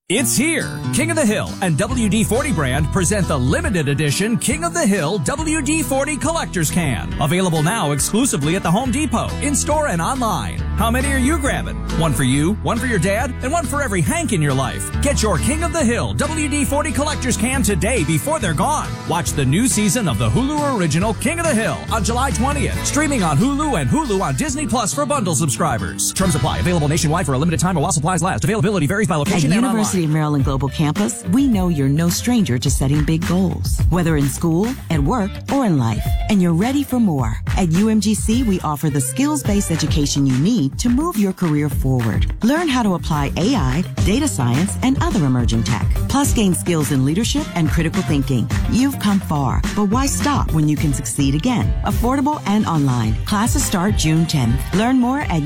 It's here. King of the Hill and WD-40 brand present the limited edition King of the Hill WD-40 Collector's Can. Available now exclusively at the Home Depot, in-store and online. How many are you grabbing? One for you, one for your dad, and one for every Hank in your life. Get your King of the Hill WD-40 Collector's Can today before they're gone. Watch the new season of the Hulu original King of the Hill on July 20th. Streaming on Hulu and Hulu on Disney Plus for bundle subscribers. Terms apply. Available nationwide for a limited time while supplies last. Availability varies by location and online. University of Maryland Global Campus, we know you're no stranger to setting big goals, whether in school, at work, or in life. And you're ready for more. At UMGC, we offer the skills-based education you need to move your career forward. Learn how to apply AI, data science, and other emerging tech. Plus, gain skills in leadership and critical thinking. You've come far, but why stop when you can succeed again? Affordable and online. Classes start June 10th. Learn more at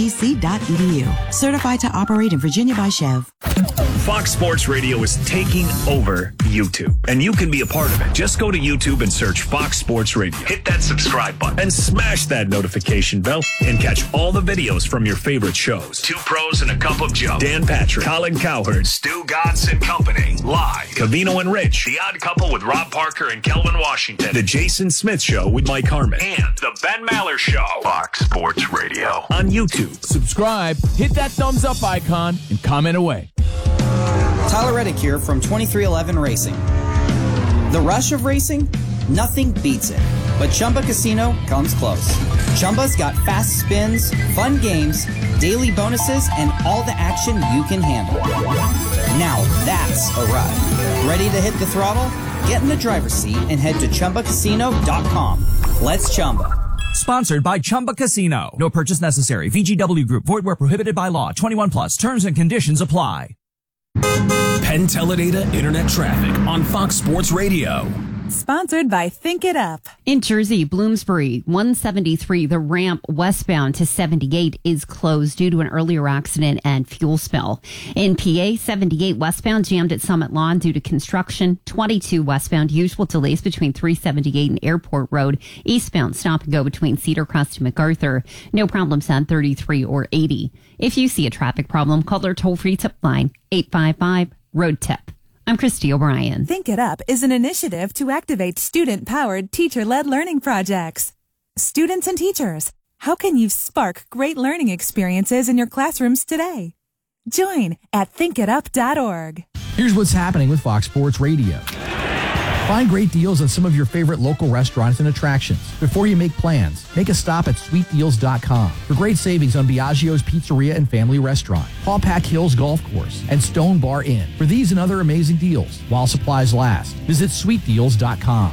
umgc.edu. Certified to operate in Virginia by Chev. Fox Sports Radio is taking over YouTube, and you can be a part of it. Just go to YouTube and search Fox Sports Radio. Hit that subscribe button and smash that notification bell and catch all the videos from your favorite shows. Two Pros and a Cup of Joe, Dan Patrick, Colin Cowherd, Stu Godson Company, Live, Covino and Rich, The Odd Couple with Rob Parker and Kelvin Washington, The Jason Smith Show with Mike Harmon, and The Ben Maller Show. Fox Sports Radio on YouTube. Subscribe, hit that thumbs up icon, and comment away. Tyler Reddick here from 2311 Racing. The rush of racing? Nothing beats it. But Chumba Casino comes close. Chumba's got fast spins, fun games, daily bonuses, and all the action you can handle. Now that's a ride. Ready to hit the throttle? Get in the driver's seat and head to ChumbaCasino.com. Let's Chumba. Sponsored by Chumba Casino. No purchase necessary. VGW Group. Void where prohibited by law. 21 plus. Terms and conditions apply. Penn Teledata Internet Traffic on Fox Sports Radio. Sponsored by Think It Up. In Jersey, Bloomsbury, 173, the ramp westbound to 78 is closed due to an earlier accident and fuel spill. In PA, 78 westbound jammed at Summit Lawn due to construction. 22 westbound, usual delays between 378 and Airport Road. Eastbound, stop and go between Cedar Crest and MacArthur. No problems on 33 or 80. If you see a traffic problem, call their toll-free tip line, 855-ROAD-TIP. I'm Christy O'Brien. Think It Up is an initiative to activate student-powered, teacher-led learning projects. Students and teachers, how can you spark great learning experiences in your classrooms today? Join at thinkitup.org. Here's what's happening with Fox Sports Radio. Find great deals on some of your favorite local restaurants and attractions. Before you make plans, make a stop at sweetdeals.com for great savings on Biagio's Pizzeria and Family Restaurant, Paw Pack Hills Golf Course, and Stone Bar Inn. For these and other amazing deals, while supplies last, visit sweetdeals.com.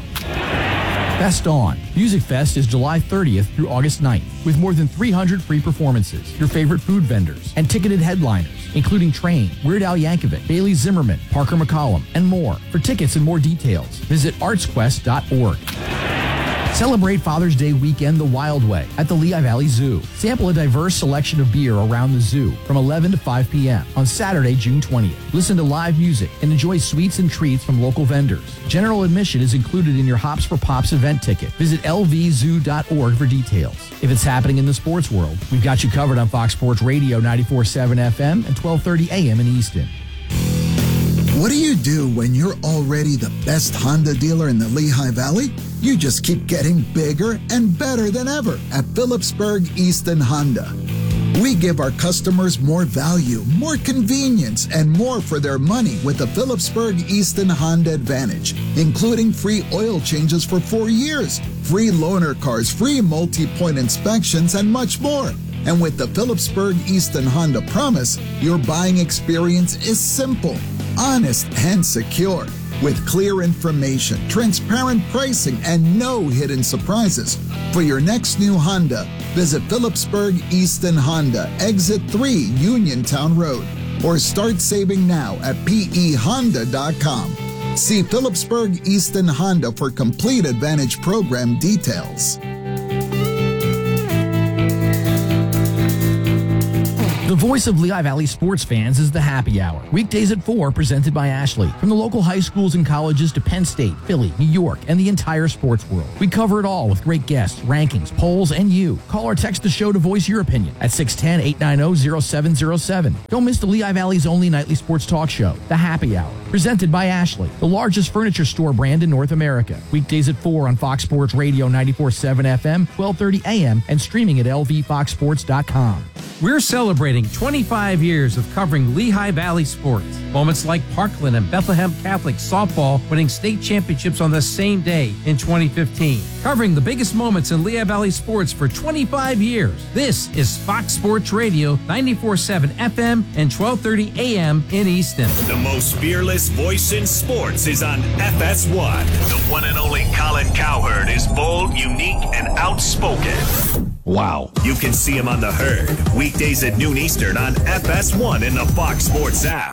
Fest On. Music Fest is July 30th through August 9th with more than 300 free performances, your favorite food vendors, and ticketed headliners, including Train, Weird Al Yankovic, Bailey Zimmerman, Parker McCollum, and more. For tickets and more details, visit artsquest.org. Celebrate Father's Day weekend the Wild Way at the Lehigh Valley Zoo. Sample a diverse selection of beer around the zoo from 11 to 5 p.m. on Saturday, June 20th. Listen to live music and enjoy sweets and treats from local vendors. General admission is included in your Hops for Pops event ticket. Visit lvzoo.org for details. If it's happening in the sports world, we've got you covered on Fox Sports Radio 94.7 FM and 12:30 a.m. in Easton. What do you do when you're already the best Honda dealer in the Lehigh Valley? You just keep getting bigger and better than ever at Phillipsburg Easton Honda. We give our customers more value, more convenience, and more for their money with the Phillipsburg Easton Honda Advantage, including free oil changes for 4 years, free loaner cars, free multi-point inspections, and much more. And with the Phillipsburg Easton Honda Promise, your buying experience is simple, honest, and secure. With clear information, transparent pricing, and no hidden surprises. For your next new Honda, visit Phillipsburg Easton Honda, Exit 3, Uniontown Road, or start saving now at pehonda.com. See Phillipsburg Easton Honda for complete Advantage program details. The voice of Lehigh Valley sports fans is the Happy Hour. Weekdays at 4, presented by Ashley. From the local high schools and colleges to Penn State, Philly, New York, and the entire sports world. We cover it all with great guests, rankings, polls, and you. Call or text the show to voice your opinion at 610-890-0707. Don't miss the Lehigh Valley's only nightly sports talk show, The Happy Hour. Presented by Ashley, the largest furniture store brand in North America. Weekdays at 4 on Fox Sports Radio 94.7 FM, 12:30 a.m., and streaming at lvfoxsports.com. We're celebrating 25 years of covering Lehigh Valley sports. Moments like Parkland and Bethlehem Catholic softball winning state championships on the same day in 2015. Covering the biggest moments in Lehigh Valley sports for 25 years. This is Fox Sports Radio 94.7 FM and 12:30 a.m. in Easton. The most fearless voice in sports is on FS1. The one and only Colin Cowherd is bold, unique, and outspoken. Wow. You can see him on The Herd, weekdays at noon Eastern on FS1 in the Fox Sports app.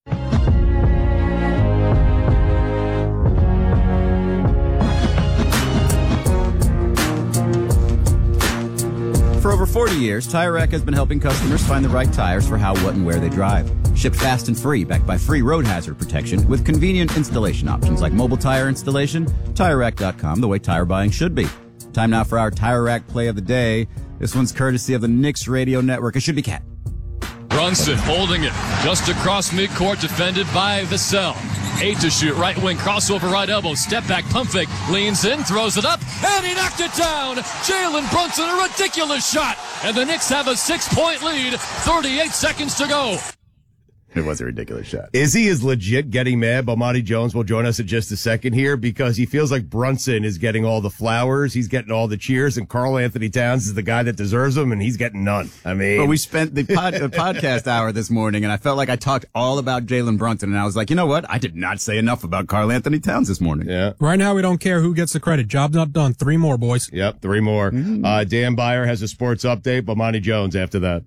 For over 40 years, Tire Rack has been helping customers find the right tires for how, what, and where they drive. Shipped fast and free, backed by free road hazard protection with convenient installation options like mobile tire installation. TireRack.com, the way tire buying should be. Time now for our Tire Rack play of the day. This one's courtesy of the Knicks Radio Network. It should be Cat. Brunson holding it just across midcourt, defended by Vassell. 8 to shoot, right wing, crossover, right elbow, step back, pump fake, leans in, throws it up, and he knocked it down. Jalen Brunson, a ridiculous shot, and the Knicks have a 6-point lead, 38 seconds to go. It was a ridiculous shot. Izzy is legit getting mad. Bomani Jones will join us in just a second here because he feels like Brunson is getting all the flowers. He's getting all the cheers, and Karl Anthony Towns is the guy that deserves them, and he's getting none. I mean, well, we spent the podcast hour this morning, and I felt like I talked all about Jalen Brunson, and I was like, you know what? I did not say enough about Karl Anthony Towns this morning. Yeah. Right now, we don't care who gets the credit. Job not done. 3 more, boys. Yep, 3 more. Dan Beyer has a sports update. Bomani Jones after that.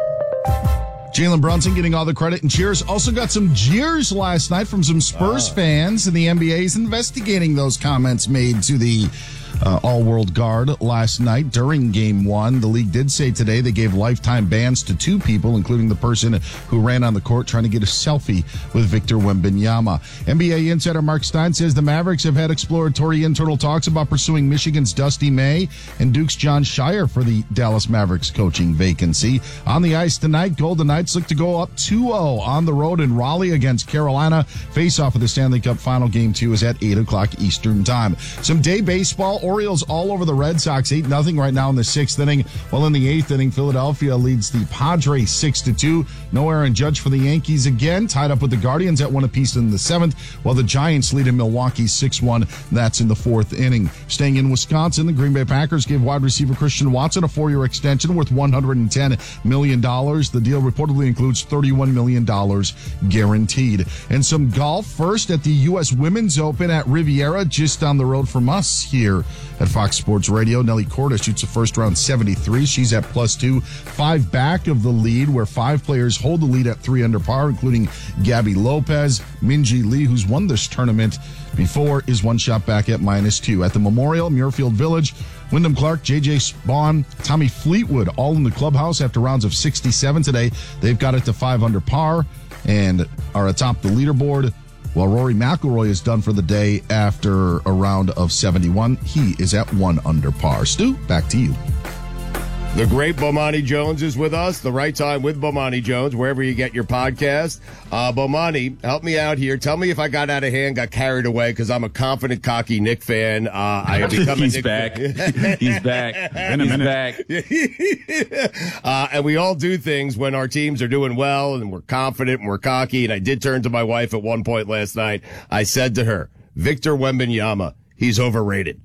Jalen Brunson getting all the credit and cheers. Also got some jeers last night from some Spurs fans, and the NBA is investigating those comments made to the all-world guard last night during Game 1. The league did say today they gave lifetime bans to 2 people, including the person who ran on the court trying to get a selfie with Victor Wembanyama. NBA insider Mark Stein says the Mavericks have had exploratory internal talks about pursuing Michigan's Dusty May and Duke's John Shire for the Dallas Mavericks coaching vacancy. On the ice tonight, Golden Knights look to go up 2-0 on the road in Raleigh against Carolina. Face-off of the Stanley Cup Final Game 2 is at 8 o'clock Eastern Time. Some day baseball. Orioles all over the Red Sox, 8-0 right now in the 6th inning. While in the 8th inning, Philadelphia leads the Padres 6-2. No Aaron Judge for the Yankees again, tied up with the Guardians at 1 apiece in the 7th, while the Giants lead in Milwaukee 6-1. That's in the 4th inning. Staying in Wisconsin, the Green Bay Packers gave wide receiver Christian Watson a 4-year extension worth $110 million. The deal reportedly includes $31 million guaranteed. And some golf first at the U.S. Women's Open at Riviera, just down the road from us here at Fox Sports Radio. Nelly Korda shoots a first-round 73. She's at +2, 5 back of the lead, where 5 players hold the lead at 3 under par, including Gabby Lopez. Minjee Lee, who's won this tournament before, is 1 shot back at -2. At the Memorial, Muirfield Village, Wyndham Clark, J.J. Spawn, Tommy Fleetwood, all in the clubhouse after rounds of 67 today. They've got it to 5 under par and are atop the leaderboard. While Rory McIlroy is done for the day after a round of 71, he is at 1 under par. Stu, back to you. The great Bomani Jones is with us. The Right Time with Bomani Jones, wherever you get your podcast. Bomani, help me out here. Tell me if I got out of hand, got carried away, because I'm a confident, cocky Knick fan. I have become He's a Knick back. fan. He's back. In a minute. He's back. And we all do things when our teams are doing well and we're confident and we're cocky. And I did turn to my wife at one point last night. I said to her, Victor Wembanyama, he's overrated.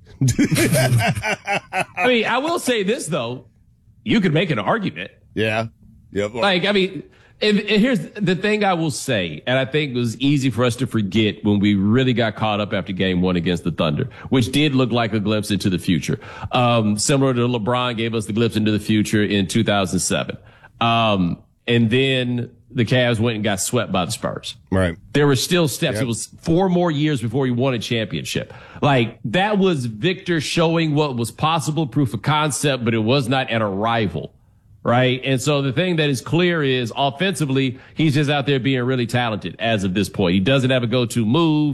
I mean, I will say this, though. You could make an argument. Yeah. Yep. Like, I mean, and here's the thing I will say, and I think it was easy for us to forget when we really got caught up after Game 1 against the Thunder, which did look like a glimpse into the future. Similar to LeBron gave us the glimpse into the future in 2007. And then the Cavs went and got swept by the Spurs. Right. There were still steps. Yep. It was 4 more years before he won a championship. Like, that was Victor showing what was possible, proof of concept, but it was not an arrival. right? And so the thing that is clear is offensively, he's just out there being really talented as of this point. He doesn't have a go-to move.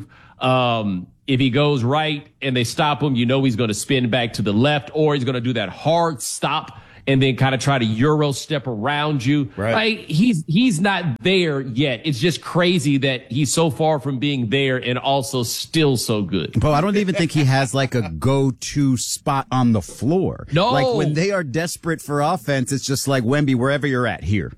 If he goes right and they stop him, you know he's going to spin back to the left, or he's going to do that hard stop and then kind of try to Euro step around you. Right. Like, he's not there yet. It's just crazy that he's so far from being there and also still so good. But I don't even think he has like a go-to spot on the floor. No. Like when they are desperate for offense, it's just like, Wemby, wherever you're at, here.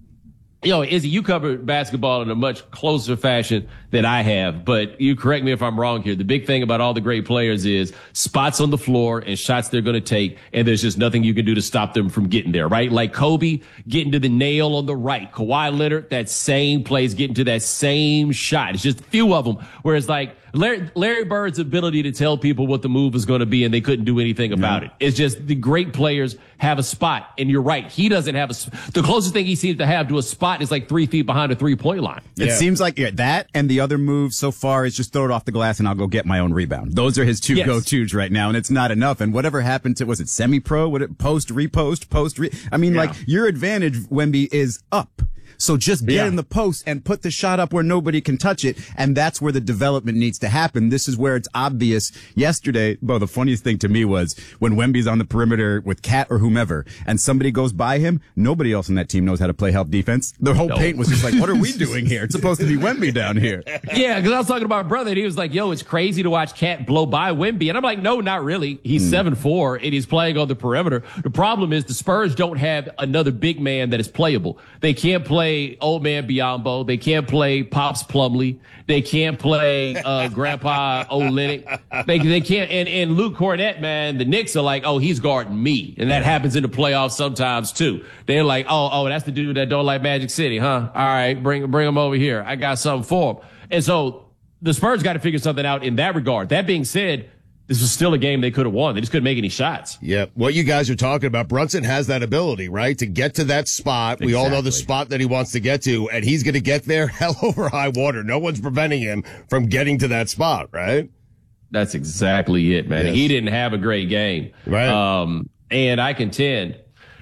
Yo, Izzy, you covered basketball in a much closer fashion than I have, but you correct me if I'm wrong here. The big thing about all the great players is spots on the floor and shots they're going to take, and there's just nothing you can do to stop them from getting there, right? Like Kobe getting to the nail on the right. Kawhi Leonard, that same place, getting to that same shot. It's just a few of them, whereas like Larry Bird's ability to tell people what the move is going to be and they couldn't do anything about it. It's just the great players have a spot, and you're right. He doesn't have the closest thing he seems to have to a spot is like 3 feet behind a 3-point line. It seems like that, and the other move so far is just throw it off the glass and I'll go get my own rebound. Those are his two go-tos right now, and it's not enough. And whatever happened to, was it semi-pro? Post, repost, I mean, like, your advantage, Wemby, is up. So just get in the post and put the shot up where nobody can touch it. And that's where the development needs to happen. This is where it's obvious. Yesterday, the funniest thing to me was when Wemby's on the perimeter with Cat or whomever and somebody goes by him, nobody else on that team knows how to play help defense. The whole paint was just like, what are we doing here? It's supposed to be Wemby down here. Yeah, because I was talking to my brother and he was like, yo, it's crazy to watch Cat blow by Wemby. And I'm like, no, not really. He's 7'4" and he's playing on the perimeter. The problem is the Spurs don't have another big man that is playable. They can't play old man Biyombo. They can't play Pops Plumlee. They can't play Grandpa Olynyk. They can't. And Luke Cornett, man, the Knicks are like, oh, he's guarding me, and that happens in the playoffs sometimes too. They're like, oh, that's the dude that don't like Magic City, huh? All right, bring him over here. I got something for him. And so the Spurs got to figure something out in that regard. That being said, this was still a game they could have won. They just couldn't make any shots. Yeah. What you guys are talking about, Brunson has that ability, right? To get to that spot. We all know the spot that he wants to get to, and he's going to get there hell over high water. No one's preventing him from getting to that spot, right? That's exactly it, man. Yes. He didn't have a great game. Right. And I contend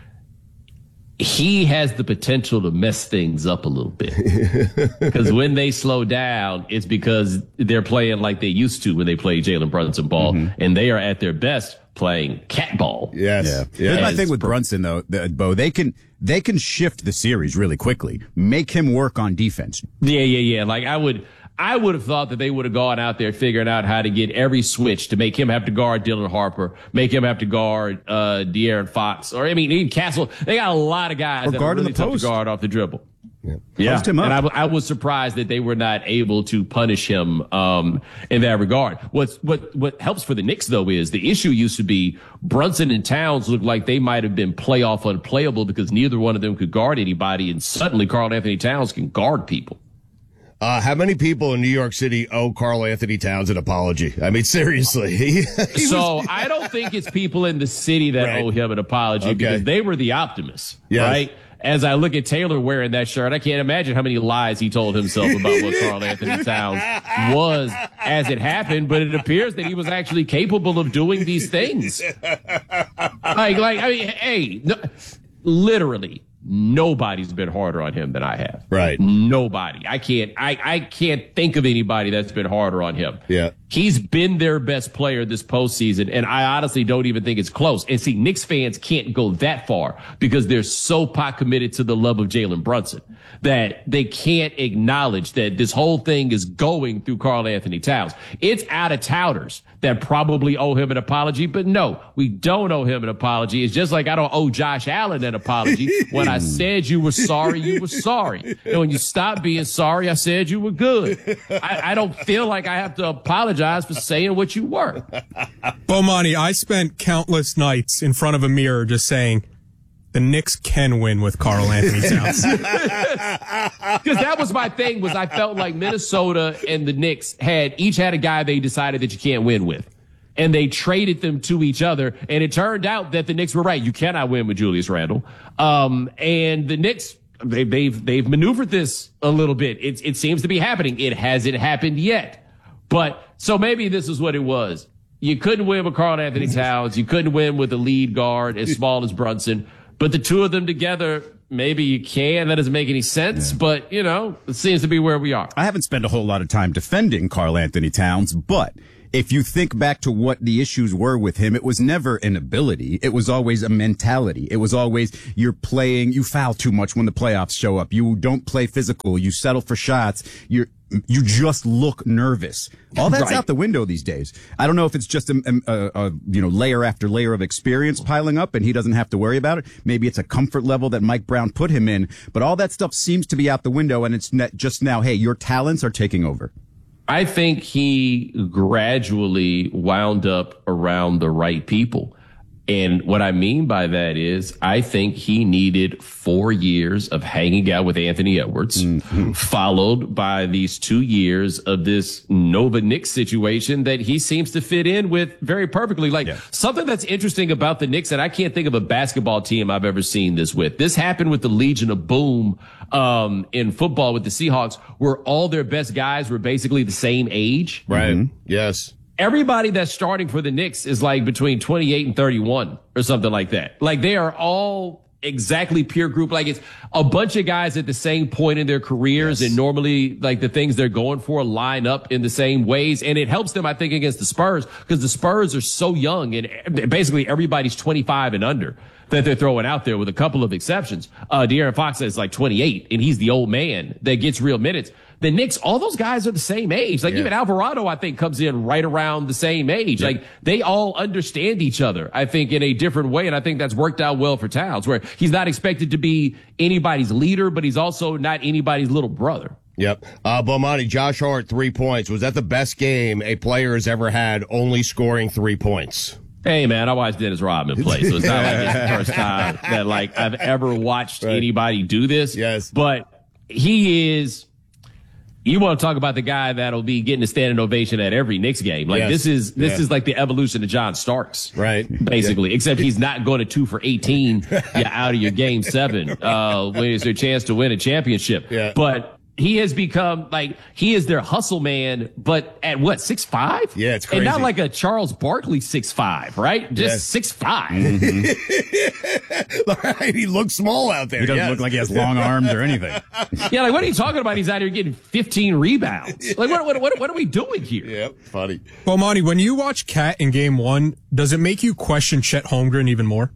he has the potential to mess things up a little bit. Because when they slow down, it's because they're playing like they used to when they played Jalen Brunson ball, and they are at their best playing cat ball. Yes. Yeah. Here's my thing with Brunson, though, Bo. They can shift the series really quickly. Make him work on defense. Yeah. Like I would have thought that they would have gone out there figuring out how to get every switch to make him have to guard Dylan Harper, make him have to guard De'Aaron Fox, or even Castle. They got a lot of guys that are really tough to guard off the dribble. Yeah. Post him up. And I was surprised that they were not able to punish him in that regard. What helps for the Knicks, though, is the issue used to be Brunson and Towns looked like they might have been playoff unplayable because neither one of them could guard anybody, and suddenly Karl Anthony Towns can guard people. How many people in New York City owe Karl Anthony Towns an apology? I mean, seriously. I don't think it's people in the city that owe him an apology because they were the optimists, right? As I look at Taylor wearing that shirt, I can't imagine how many lies he told himself about what Karl Anthony Towns was as it happened, but it appears that he was actually capable of doing these things. Literally. Nobody's been harder on him than I have. Right. Nobody. I can't think of anybody that's been harder on him. Yeah. He's been their best player this postseason, and I honestly don't even think it's close. And see, Knicks fans can't go that far because they're so pot committed to the love of Jalen Brunson that they can't acknowledge that this whole thing is going through Karl Anthony Towns. It's out of touters that probably owe him an apology, but no, we don't owe him an apology. It's just like I don't owe Josh Allen an apology. When I said you were sorry, you were sorry. And when you stopped being sorry, I said you were good. I don't feel like I have to apologize for saying what you were. Bomani, I spent countless nights in front of a mirror just saying, the Knicks can win with Karl Anthony Towns. Because that was my thing, was I felt like Minnesota and the Knicks each had a guy they decided that you can't win with. And they traded them to each other. And it turned out that the Knicks were right. You cannot win with Julius Randle. And the Knicks, they've maneuvered this a little bit. It seems to be happening. It hasn't happened yet. But so maybe this is what it was. You couldn't win with Karl Anthony Towns. You couldn't win with a lead guard as small as Brunson. But the two of them together, maybe you can. That doesn't make any sense. But, it seems to be where we are. I haven't spent a whole lot of time defending Karl Anthony Towns, but if you think back to what the issues were with him, it was never an ability. It was always a mentality. It was always you foul too much when the playoffs show up. You don't play physical. You settle for shots. You just look nervous. All that's out the window these days. I don't know if it's just a layer after layer of experience piling up and he doesn't have to worry about it. Maybe it's a comfort level that Mike Brown put him in, but all that stuff seems to be out the window and it's just now, hey, your talents are taking over. I think he gradually wound up around the right people. And what I mean by that is I think he needed 4 years of hanging out with Anthony Edwards, followed by these 2 years of this Nova Knicks situation that he seems to fit in with very perfectly. Something that's interesting about the Knicks, and I can't think of a basketball team I've ever seen this with. This happened with the Legion of Boom in football with the Seahawks, where all their best guys were basically the same age. Right. Mm-hmm. Yes. Everybody that's starting for the Knicks is like between 28 and 31 or something like that. Like they are all exactly peer group. Like it's a bunch of guys at the same point in their careers. And normally like the things they're going for line up in the same ways. And it helps them, I think, against the Spurs because the Spurs are so young and basically everybody's 25 and under that they're throwing out there with a couple of exceptions. De'Aaron Fox is like 28 and he's the old man that gets real minutes. The Knicks, all those guys are the same age. Like even Alvarado, I think, comes in right around the same age. Yep. Like they all understand each other, I think, in a different way. And I think that's worked out well for Towns, where he's not expected to be anybody's leader, but he's also not anybody's little brother. Yep. Bomani, Josh Hart, 3 points. Was that the best game a player has ever had, only scoring 3 points? Hey, man, I watched Dennis Rodman play, so it's not like it's the first time that like I've ever watched anybody do this. Yes. But he is... You want to talk about the guy that'll be getting a standing ovation at every Knicks game. Like this is like the evolution of John Starks. Right. Basically. Except he's not going to 2 for 18 out of your game 7 when it's their chance to win a championship. Yeah. But he has become like he is their hustle man, but at what, 6'5"? Yeah, it's crazy. And not like a Charles Barkley 6'5", right? Just 6'5". Mm-hmm. Right, he looks small out there. He doesn't look like he has long arms or anything. Yeah, like what are you talking about? He's out here getting 15 rebounds. Like what are we doing here? Yep, funny. Well, Monty, when you watch Cat in Game 1, does it make you question Chet Holmgren even more?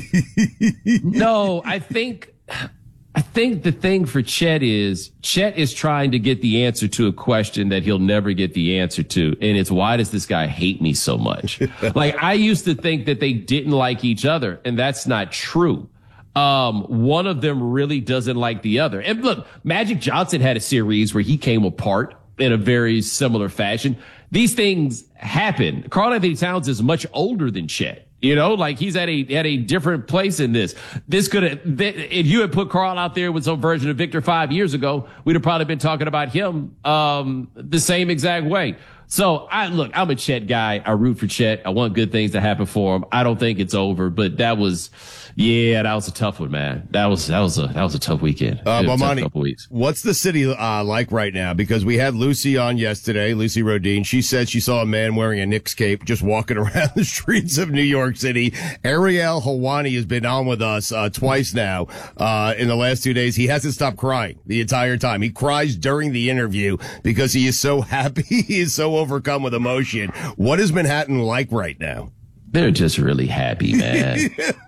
No, I think the thing for Chet is trying to get the answer to a question that he'll never get the answer to. And it's, why does this guy hate me so much? Like, I used to think that they didn't like each other, and that's not true. One of them really doesn't like the other. And look, Magic Johnson had a series where he came apart in a very similar fashion. These things happen. Karl Anthony Towns is much older than Chet. You know, like he's at a different place in this. This could have, if you had put Karl out there with some version of Victor 5 years ago, we'd have probably been talking about him, the same exact way. So I'm a Chet guy. I root for Chet. I want good things to happen for him. I don't think it's over, but that was a tough one, man. That was a tough weekend. Bomani, couple weeks. What's the city like right now? Because we had Lucy on yesterday, Lucy Rodin. She said she saw a man wearing a Knicks cape just walking around the streets of New York City. Ariel Helwani has been on with us twice now in the last 2 days. He hasn't stopped crying the entire time. He cries during the interview because he is so happy. He is so overcome with emotion. What is Manhattan like right now? They're just really happy, man.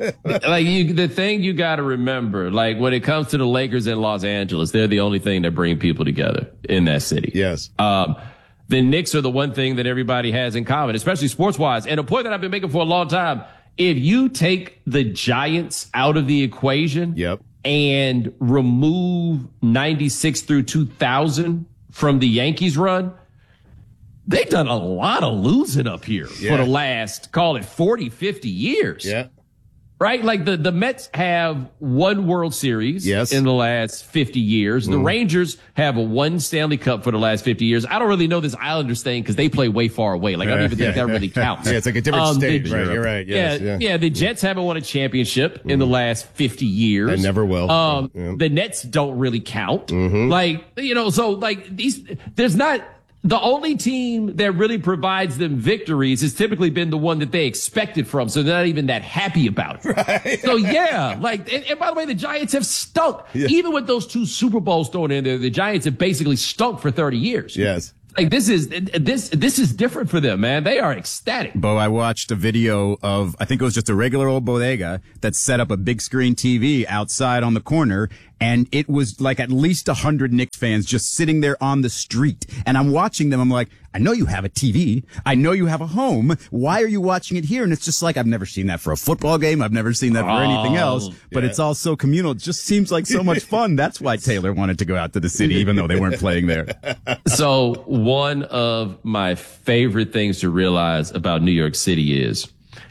The thing you got to remember, like when it comes to the Lakers in Los Angeles, they're the only thing that bring people together in that city. Yes. The Knicks are the one thing that everybody has in common, especially sports wise. And a point that I've been making for a long time, if you take the Giants out of the equation and remove 96 through 2000 from the Yankees run, they've done a lot of losing up here for the last, call it 40, 50 years. Yeah. Right? Like the Mets have one World Series in the last 50 years. The Rangers have one Stanley Cup for the last 50 years. I don't really know this Islanders thing because they play way far away. Like I don't even think that really counts. Yeah, it's like a different stage. Right, you're right. Yes, yeah. The Jets haven't won a championship in the last 50 years. They never will. The Nets don't really count. Like, so like there's not the only team that really provides them victories has typically been the one that they expected from, so they're not even that happy about it. Right. So yeah, like, and by the way, the Giants have stunk. Yeah. Even with those 2 Super Bowls thrown in there, the Giants have basically stunk for 30 years. Yes. Like this is different for them, man. They are ecstatic. Bo, I watched a video of, I think it was just a regular old bodega that set up a big screen TV outside on the corner, and it was like at least 100 Knicks fans just sitting there on the street. And I'm watching them. I'm like, I know you have a TV. I know you have a home. Why are you watching it here? And it's just like, I've never seen that for a football game. I've never seen that for anything else. But it's all so communal. It just seems like so much fun. That's why Taylor wanted to go out to the city, even though they weren't playing there. So one of my favorite things to realize about New York City is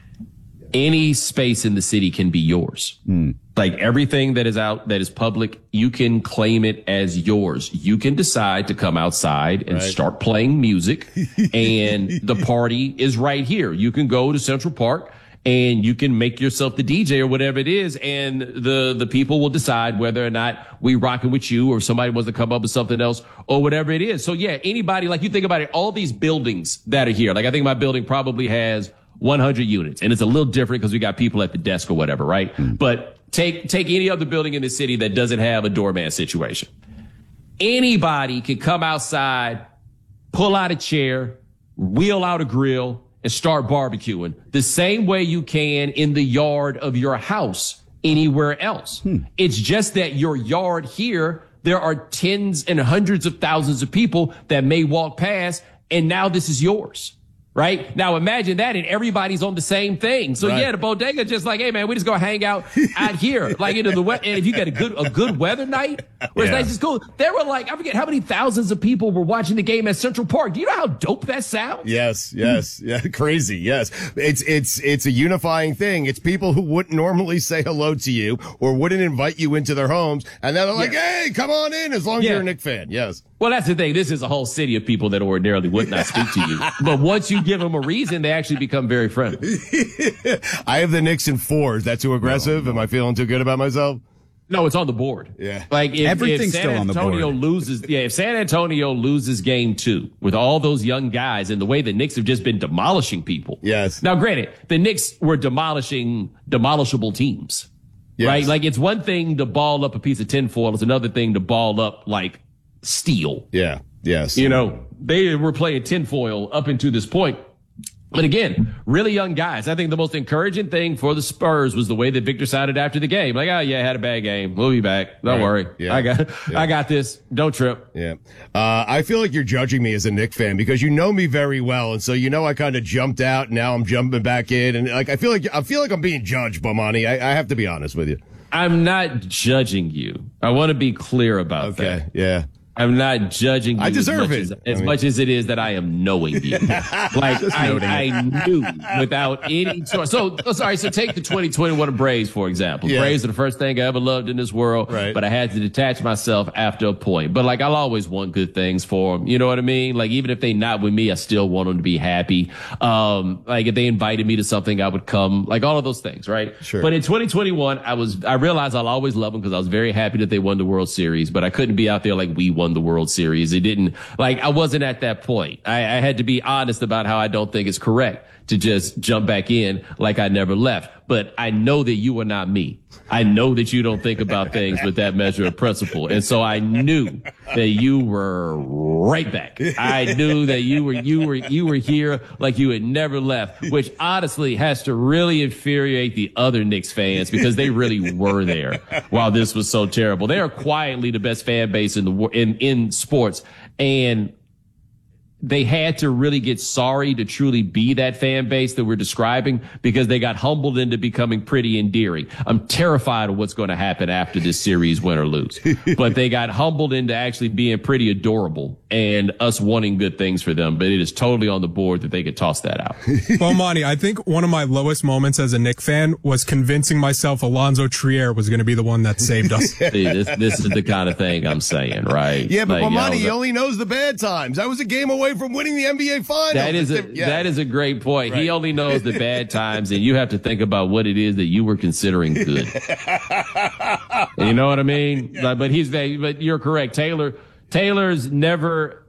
any space in the city can be yours. Like everything that is out, that is public, you can claim it as yours. You can decide to come outside and start playing music, and the party is right here. You can go to Central Park and you can make yourself the DJ or whatever it is, and the people will decide whether or not we rocking with you or somebody wants to come up with something else or whatever it is. So yeah, anybody, like you think about it, all these buildings that are here, like I think my building probably has 100 units, and it's a little different because we got people at the desk or whatever, right? But take any other building in the city that doesn't have a doorman situation. Anybody can come outside, pull out a chair, wheel out a grill, and start barbecuing the same way you can in the yard of your house anywhere else. It's just that your yard here, there are tens and hundreds of thousands of people that may walk past, and now this is yours. Right? Now imagine that, and everybody's on the same thing. So yeah, the bodega just like, hey man, we just go hang out here. Like into the and if you got a good weather night where it's nice, it's cool. There were like, I forget how many thousands of people were watching the game at Central Park. Do you know how dope that sounds? Yes. Yeah, crazy. Yes. It's a unifying thing. It's people who wouldn't normally say hello to you or wouldn't invite you into their homes, and then they're like, hey, come on in as long as you're a Knicks fan. Yes. Well, that's the thing. This is a whole city of people that ordinarily would not speak to you. But once you give them a reason, they actually become very friendly. I have the Knicks in 4. Is that too aggressive? Am I feeling too good about myself? No, it's on the board. Yeah. Like everything's if still on the board. If San Antonio loses game 2 with all those young guys and the way the Knicks have just been demolishing people. Yes. Now, granted, the Knicks were demolishing demolishable teams. Yes. Right? Like it's one thing to ball up a piece of tinfoil. It's another thing to ball up like steel. Yeah. Yes. You know, they were playing tinfoil up into this point. But again, really young guys. I think the most encouraging thing for the Spurs was the way that Victor sounded after the game. Like, oh yeah, had a bad game. We'll be back. Don't worry. Yeah. I got this. Don't trip. Yeah. I feel like you're judging me as a Knicks fan because you know me very well. And so, you know, I kind of jumped out. Now I'm jumping back in. And like, I feel like I'm being judged, Bomani. I have to be honest with you. I'm not judging you. I want to be clear about that. Okay. Yeah. I'm not judging you I deserve as much as it is that I am knowing you. Like I knew without any choice. So take the 2021 Braves, for example. Yeah. Braves are the first thing I ever loved in this world, right. But I had to detach myself after a point. But like I'll always want good things for them. You know what I mean? Like even if they not with me, I still want them to be happy. Like if they invited me to something, I would come. Like all of those things, right? Sure. But in 2021, I realized I'll always love them because I was very happy that they won the World Series, but I couldn't be out there like we won the World Series. It didn't, like, I wasn't at that point. I had to be honest about how I don't think it's correct to just jump back in like I never left. But I know that you are not me. I know that you don't think about things with that measure of principle. And so I knew that you were right back. I knew that you were here like you had never left, which honestly has to really infuriate the other Knicks fans because they really were there while this was so terrible. They are quietly the best fan base in sports, and they had to really get sorry to truly be that fan base that we're describing because they got humbled into becoming pretty endearing. I'm terrified of what's going to happen after this series, win or lose. But they got humbled into actually being pretty adorable and us wanting good things for them. But it is totally on the board that they could toss that out. Well, Monty, I think one of my lowest moments as a Knicks fan was convincing myself Alonzo Trier was going to be the one that saved us. See, this is the kind of thing I'm saying, right? Yeah, but Monty, he only knows the bad times. That was a game away from winning the NBA Finals. That is a great point. Right. He only knows the bad times, and you have to think about what it is that you were considering good. You know what I mean? But you're correct. Taylor's never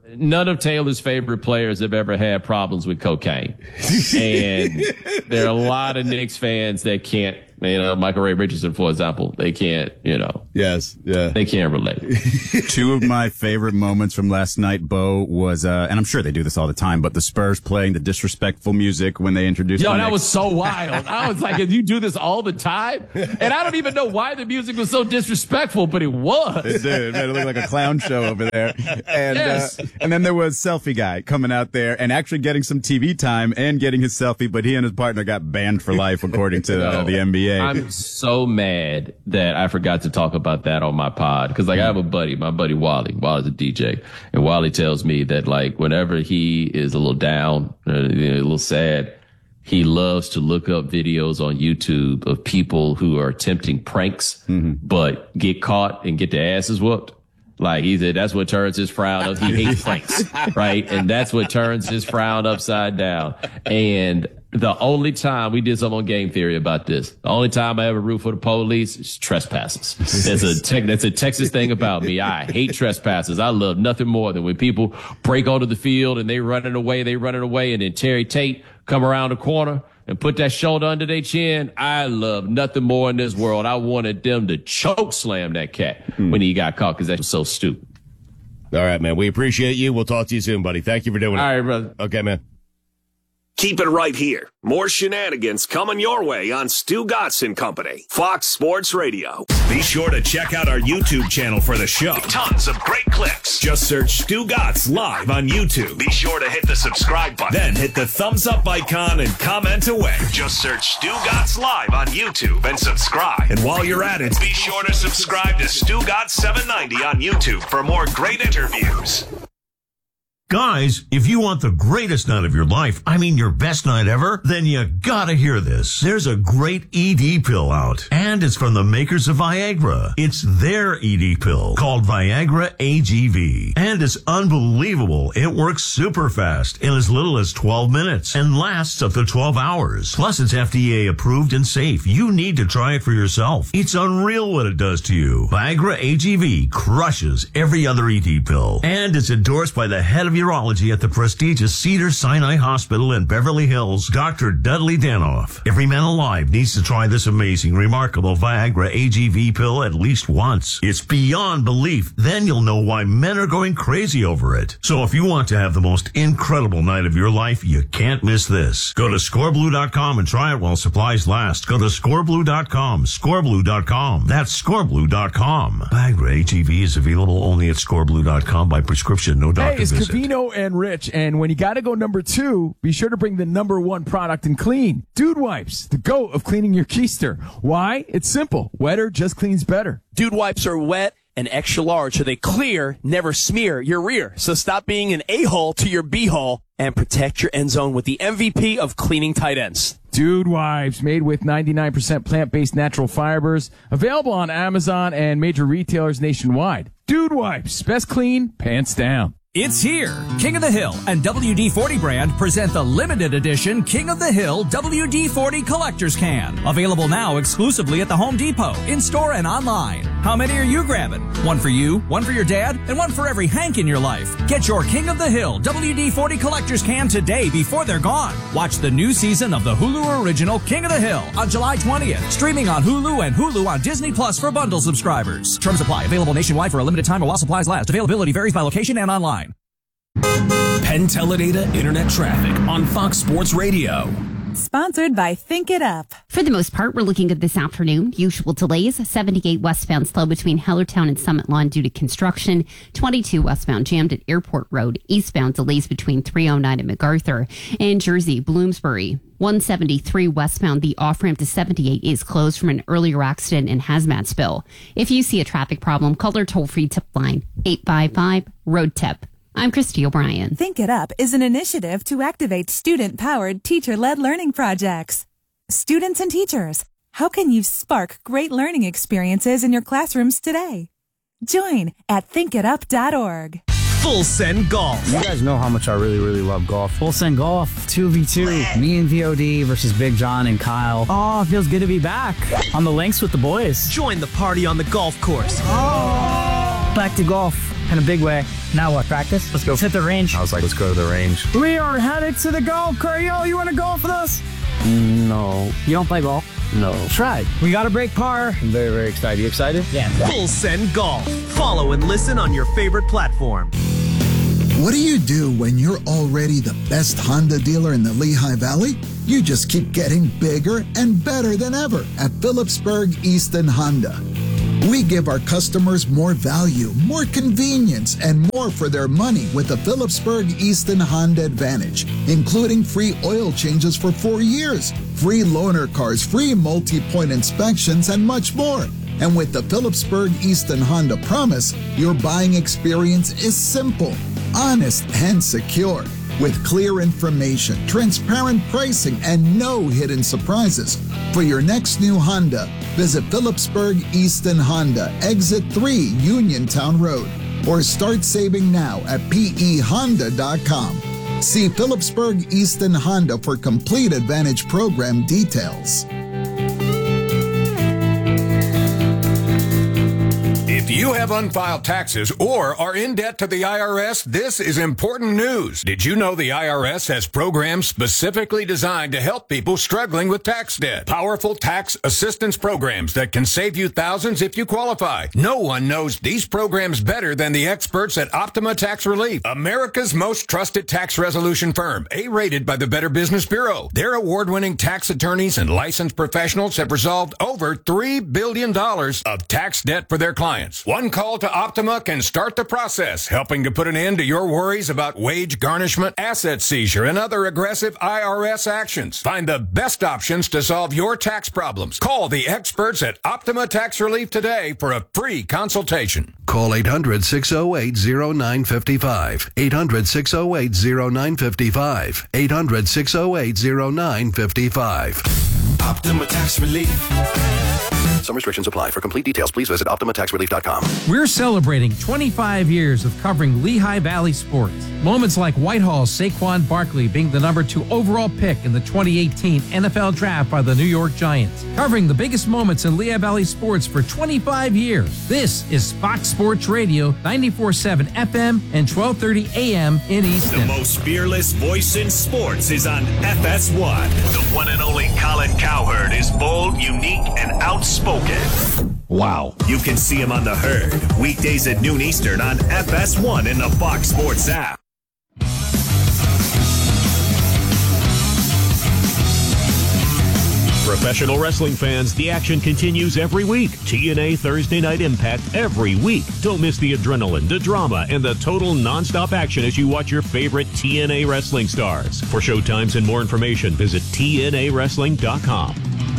none of Taylor's favorite players have ever had problems with cocaine. And there are a lot of Knicks fans that can't, Michael Ray Richardson, for example, they can't, Yes. Yeah. They can't relate. Two of my favorite moments from last night, Bo, was, and I'm sure they do this all the time, but the Spurs playing the disrespectful music when they introduced the that Knicks. was so wild. I was like, you do this all the time? And I don't even know why the music was so disrespectful, but it was. It did. It made it look like a clown show over there. And, Yes. And then there was Selfie Guy coming out there and actually getting some TV time and getting his selfie, but he and his partner got banned for life, according to the NBA. I'm so mad that I forgot to talk about that on my pod. Because, I have a buddy, my buddy Wally. Wally's a DJ. And Wally tells me that, whenever he is a little down, a little sad, he loves to look up videos on YouTube of people who are attempting pranks, but get caught and get their asses whooped. He said that's what turns his frown up. He hates pranks, right? And that's what turns his frown upside down. And the only time we did something on Game Theory about this, the only time I ever root for the police is trespassers. That's a Texas thing about me. I hate trespassers. I love nothing more than when people break onto the field and they running away, and then Terry Tate come around the corner and put that shoulder under their chin. I love nothing more in this world. I wanted them to choke slam that cat when he got caught because that was so stupid. All right, man. We appreciate you. We'll talk to you soon, buddy. Thank you for doing it. All right, brother. Okay, man. Keep it right here. More shenanigans coming your way on Stu Gatz and Company. Fox Sports Radio. Be sure to check out our YouTube channel for the show. Tons of great clips. Just search Stu Gatz live on YouTube. Be sure to hit the subscribe button. Then hit the thumbs up icon and comment away. Just search Stu Gatz live on YouTube and subscribe. And while you're at it, be sure to subscribe to Stu Gatz 790 on YouTube for more great interviews. Guys, if you want the greatest night of your life, I mean your best night ever, then you gotta hear this. There's a great ED pill out, and it's from the makers of Viagra. It's their ED pill called Viagra AGV, and it's unbelievable. It works super fast in as little as 12 minutes and lasts up to 12 hours. Plus, it's FDA approved and safe. You need to try it for yourself. It's unreal what it does to you. Viagra AGV crushes every other ED pill, and it's endorsed by the head of urology at the prestigious Cedars-Sinai Hospital in Beverly Hills, Dr. Dudley Danoff. Every man alive needs to try this amazing, remarkable Viagra AGV pill at least once. It's beyond belief. Then you'll know why men are going crazy over it. So if you want to have the most incredible night of your life, you can't miss this. Go to scoreblue.com and try it while supplies last. Go to scoreblue.com, scoreblue.com. That's scoreblue.com. Viagra AGV is available only at scoreblue.com by prescription, no doctor visit. Covino and Rich, and when you got to go number 2, be sure to bring the number 1 product in clean. Dude Wipes, the GOAT of cleaning your keister. Why? It's simple. Wetter just cleans better. Dude Wipes are wet and extra large, so they clear, never smear your rear. So stop being an a-hole to your b-hole and protect your end zone with the MVP of cleaning tight ends. Dude Wipes, made with 99% plant-based natural fibers, available on Amazon and major retailers nationwide. Dude Wipes, best clean, pants down. It's here. King of the Hill and WD-40 brand present the limited edition King of the Hill WD-40 Collector's Can. Available now exclusively at the Home Depot, in-store and online. How many are you grabbing? One for you, one for your dad, and one for every Hank in your life. Get your King of the Hill WD-40 Collector's Can today before they're gone. Watch the new season of the Hulu original King of the Hill on July 20th. Streaming on Hulu and Hulu on Disney Plus for bundle subscribers. Terms apply. Available nationwide for a limited time while supplies last. Availability varies by location and online. Penn Teledata Internet Traffic on Fox Sports Radio. Sponsored by Think It Up. For the most part, we're looking at this afternoon. Usual delays, 78 westbound slow between Hellertown and Summit Lawn due to construction, 22 westbound jammed at Airport Road, eastbound delays between 309 and MacArthur, and Jersey, Bloomsbury. 173 westbound, the off-ramp to 78 is closed from an earlier accident and hazmat spill. If you see a traffic problem, call our toll-free tip line, 855-ROAD-TIP. I'm Christy O'Brien. Think It Up is an initiative to activate student-powered, teacher-led learning projects. Students and teachers, how can you spark great learning experiences in your classrooms today? Join at thinkitup.org. Full Send Golf. You guys know how much I really, really love golf. Full Send Golf, 2v2. Me and VOD versus Big John and Kyle. Oh, it feels good to be back on the links with the boys. Join the party on the golf course. Oh. Back to golf in a big way. Now what, practice? Let's go hit the range. I was like, let's go to the range. We are headed to the golf course. Yo, you want to golf with us? No. You don't play golf? No. Try. We got a break par. I'm very, very excited. You excited? Yeah. Full Send Golf. Follow and listen on your favorite platform. What do you do when you're already the best Honda dealer in the Lehigh Valley? You just keep getting bigger and better than ever at Phillipsburg Easton Honda. We give our customers more value, more convenience, and more for their money with the Phillipsburg Easton Honda Advantage, including free oil changes for 4 years, free loaner cars, free multi-point inspections, and much more. And with the Phillipsburg Easton Honda Promise, your buying experience is simple, honest, and secure. With clear information, transparent pricing, and no hidden surprises. For your next new Honda, visit Phillipsburg Easton Honda, Exit 3, Uniontown Road, or start saving now at pehonda.com. See Phillipsburg Easton Honda for complete Advantage program details. If you have unfiled taxes or are in debt to the IRS, this is important news. Did you know the IRS has programs specifically designed to help people struggling with tax debt? Powerful tax assistance programs that can save you thousands if you qualify. No one knows these programs better than the experts at Optima Tax Relief, America's most trusted tax resolution firm, A-rated by the Better Business Bureau. Their award-winning tax attorneys and licensed professionals have resolved over $3 billion of tax debt for their clients. One call to Optima can start the process, helping to put an end to your worries about wage garnishment, asset seizure, and other aggressive IRS actions. Find the best options to solve your tax problems. Call the experts at Optima Tax Relief today for a free consultation. Call 800-608-0955. 800-608-0955. 800-608-0955. Optima Tax Relief. Some restrictions apply. For complete details, please visit OptimaTaxRelief.com. We're celebrating 25 years of covering Lehigh Valley sports. Moments like Whitehall's Saquon Barkley being the number 2 overall pick in the 2018 NFL Draft by the New York Giants. Covering the biggest moments in Lehigh Valley sports for 25 years. This is Fox Sports Radio, 94.7 FM and 12:30 AM in Easton. The most fearless voice in sports is on FS1. The one and only Colin Cowherd is bold, unique, and outspoken. Wow. You can see him on The Herd, weekdays at noon Eastern on FS1 in the Fox Sports app. Professional wrestling fans, the action continues every week. TNA Thursday Night Impact every week. Don't miss the adrenaline, the drama, and the total nonstop action as you watch your favorite TNA wrestling stars. For showtimes and more information, visit TNAWrestling.com.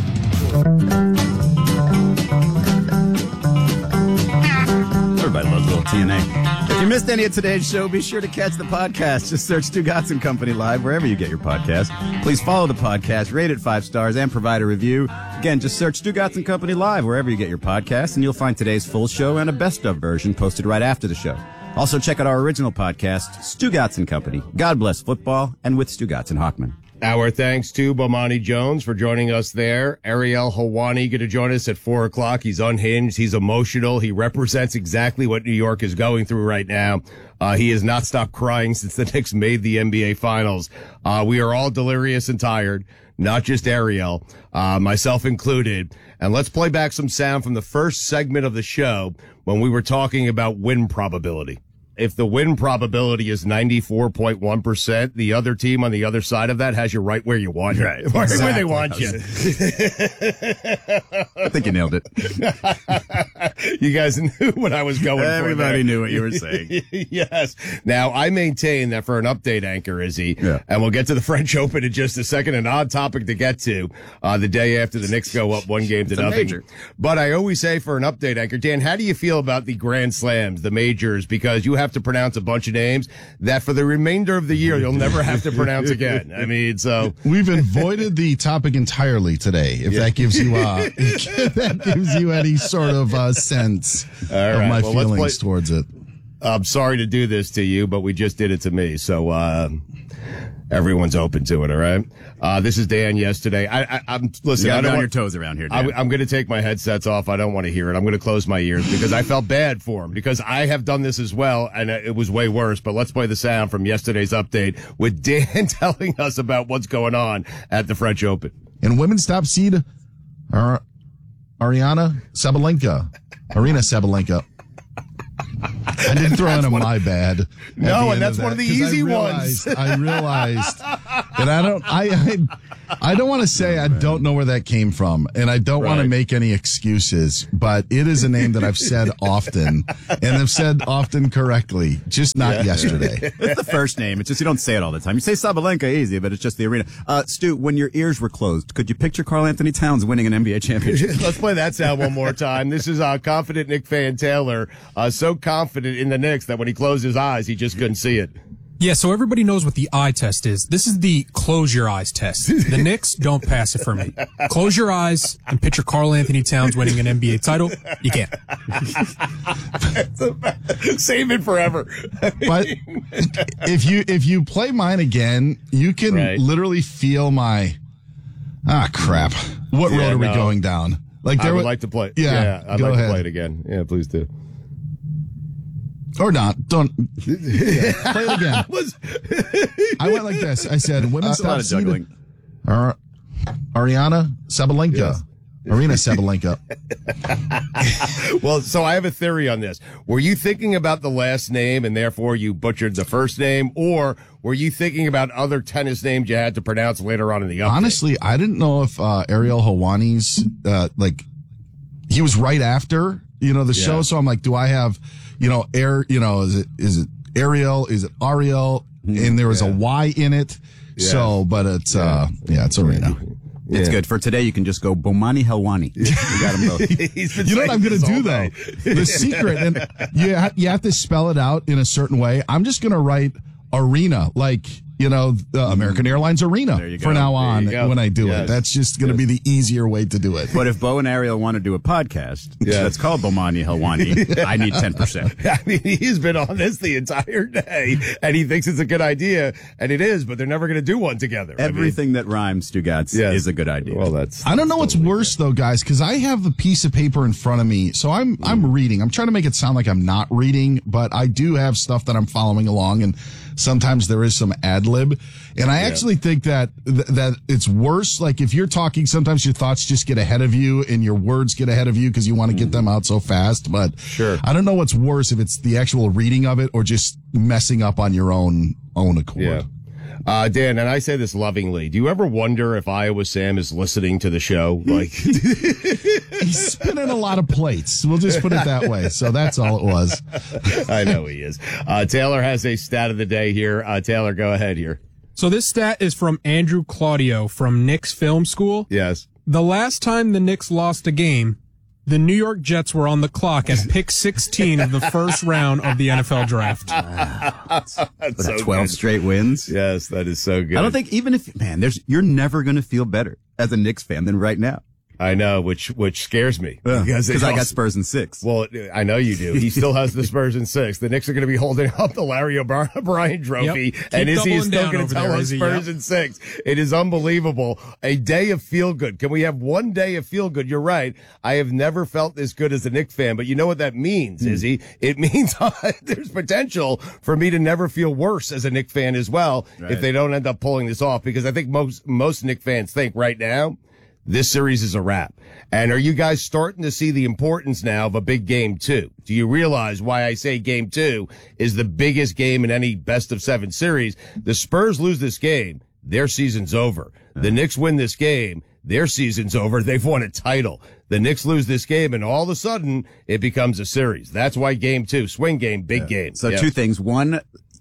Everybody loves a little TNA. If you missed any of today's show, be sure to catch the podcast. Just search Stugotz & Company Live wherever you get your podcast. Please follow the podcast, rate it 5 stars, and provide a review. Again, just search Stugotz & Company Live wherever you get your podcast, and you'll find today's full show and a best-of version posted right after the show. Also, check out our original podcast, Stugotz & Company. God bless football, and with Stugotz and Hochman. Our thanks to Bomani Jones for joining us there. Ariel Helwani going to join us at 4 o'clock. He's unhinged. He's emotional. He represents exactly what New York is going through right now. He has not stopped crying since the Knicks made the NBA Finals. We are all delirious and tired, not just Ariel, myself included. And let's play back some sound from the first segment of the show when we were talking about win probability. If the win probability is 94.1%, the other team on the other side of that has you right where you want you. Right. Right Exactly. where they want you. I think you nailed it. You guys knew what I was going for. Everybody knew what you were saying. Yes. Now, I maintain that for an update anchor, Izzy, and we'll get to the French Open in just a second, an odd topic to get to the day after the Knicks go up 1-0 to nothing. Major. But I always say for an update anchor, Dan, how do you feel about the Grand Slams, the majors? Because you have to pronounce a bunch of names that for the remainder of the year you'll never have to pronounce again. I mean, so we've avoided the topic entirely today. If that gives you if that gives you any sort of sense of my feelings towards it. I'm sorry to do this to you, but we just did it to me. So everyone's open to it. All right. This is Dan. Yesterday, I'm listen. You I gotta don't be on want your toes around here, Dan. I'm going to take my headsets off. I don't want to hear it. I'm going to close my ears because I felt bad for him because I have done this as well, and it was way worse. But let's play the sound from yesterday's update with Dan telling us about what's going on at the French Open. In women's top seed, Aryna Sabalenka. I didn't throw in a my bad. No, and that's one of the easy ones. I realized that I don't want to say I don't know where that came from, and I don't want to make any excuses, but it is a name that I've said often, and I've said often correctly, just not yesterday. It's the first name. It's just you don't say it all the time. You say Sabalenka easy, but it's just the arena. Stu, when your ears were closed, could you picture Karl Anthony Towns winning an NBA championship? Let's play that sound one more time. This is confident Knick fan Taylor, so confident in the Knicks that when he closed his eyes, he just couldn't see it. Yeah, so everybody knows what the eye test is. This is the close your eyes test. The Knicks don't pass it for me. Close your eyes and picture Karl Anthony Towns winning an NBA title. You can't. Save it forever. But if you play mine again, you can literally feel my crap. What road are we going down? I would like to play. Yeah, I'd like to play it again. Yeah, please do. Or not. Don't. Yeah, play it again. I went like this. I said, women's top seed, Aryna Sabalenka. Yes. Aryna Sabalenka. Well, so I have a theory on this. Were you thinking about the last name and therefore you butchered the first name, or were you thinking about other tennis names you had to pronounce later on in the update? Honestly, I didn't know if Ariel Helwani's he was right after the show, so I'm like, do I have is it Ariel? Is it Ariel? And there was a Y in it. Yeah. So, but it's it's Arena. It's good. For today, you can just go Bomani Helwani. You got them both. You know what I'm going to do, though? The secret, and you have to spell it out in a certain way. I'm just going to write Arena, like, American Airlines Arena for now on when I do it. That's just going to be the easier way to do it. But if Bo and Ariel want to do a podcast that's called Bomani Helwani, I need 10%. I mean, he's been on this the entire day, and he thinks it's a good idea, and it is, but they're never going to do one together. Everything that rhymes, Stugotz, is a good idea. Well, I don't know what's worse, though, guys, because I have the piece of paper in front of me, so I'm reading. I'm trying to make it sound like I'm not reading, but I do have stuff that I'm following along, and sometimes there is some ad lib. And I actually think that it's worse. Like if you're talking, sometimes your thoughts just get ahead of you and your words get ahead of you because you want to get them out so fast. But I don't know what's worse, if it's the actual reading of it or just messing up on your own accord. Yeah. Dan, and I say this lovingly, do you ever wonder if Iowa Sam is listening to the show? Like he's spinning a lot of plates. We'll just put it that way. So that's all it was. I know he is. Taylor has a stat of the day here. Taylor, go ahead here. So this stat is from Andrew Claudio from Knicks Film School. Yes. The last time the Knicks lost a game, the New York Jets were on the clock at pick 16 of the first round of the NFL draft. That's so 12 straight wins. Yes, that is so good. I don't think even if, you're never going to feel better as a Knicks fan than right now. I know, which scares me. Because I got Spurs in 6. Well, I know you do. He still has the Spurs in 6. The Knicks are going to be holding up the Larry O'Brien trophy. Yep. And Izzy is still going to tell us Spurs in 6. It is unbelievable. A day of feel good. Can we have one day of feel good? You're right. I have never felt this good as a Knicks fan, but you know what that means, Izzy? It means there's potential for me to never feel worse as a Knicks fan as well if they don't end up pulling this off, because I think most Knicks fans think right now, this series is a wrap. And are you guys starting to see the importance now of a big game 2? Do you realize why I say game 2 is the biggest game in any best of 7 series? The Spurs lose this game, their season's over. The Knicks win this game, their season's over. They've won a title. The Knicks lose this game, and all of a sudden, it becomes a series. That's why game 2, swing game, big game. So 2 things. One,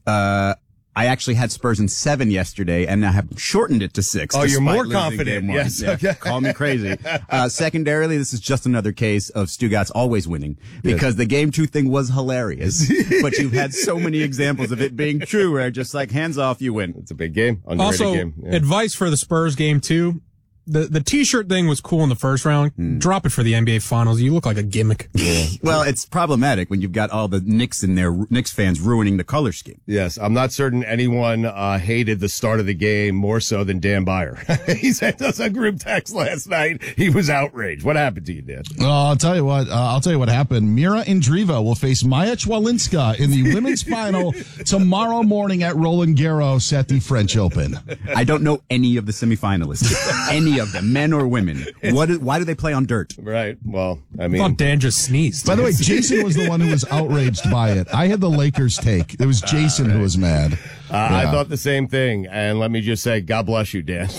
I actually had Spurs in 7 yesterday, and I have shortened it to 6. Oh, you're more confident. Yes. Yeah. Okay. Call me crazy. Secondarily, this is just another case of Stugotz always winning, because the game 2 thing was hilarious, but you've had so many examples of it being true where just like hands off, you win. It's a big game. Also, game. advice for the Spurs game 2. The T-shirt thing was cool in the first round. Drop it for the NBA Finals. You look like a gimmick. Well, it's problematic when you've got all the Knicks in there, Knicks fans ruining the color scheme. Yes, I'm not certain anyone hated the start of the game more so than Dan Byer. He sent us a group text last night. He was outraged. What happened to you, Dan? I'll tell you what happened. Mira Andreeva will face Maya Chwalinska in the women's final tomorrow morning at Roland Garros at the French Open. I don't know any of the semifinalists. Any of them, men or women. Why do they play on dirt? Right. Well, I I thought Dan just sneezed. By the way, Jason was the one who was outraged by it. I had the Lakers take. It was Jason who was mad. I thought the same thing. And let me just say, God bless you, Dan.